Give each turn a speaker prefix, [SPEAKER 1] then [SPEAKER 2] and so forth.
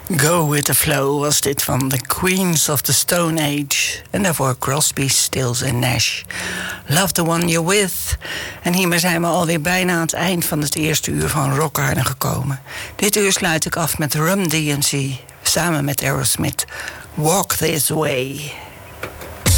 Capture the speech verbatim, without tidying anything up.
[SPEAKER 1] Go with the flow was dit van The Queens of the Stone Age. En daarvoor Crosby, Stills en Nash. Love the one you're with. En hiermee zijn we alweer bijna aan het eind van het eerste uur van Rockharden gekomen. Dit uur sluit ik af met Rum D M C samen met Aerosmith. Walk This Way.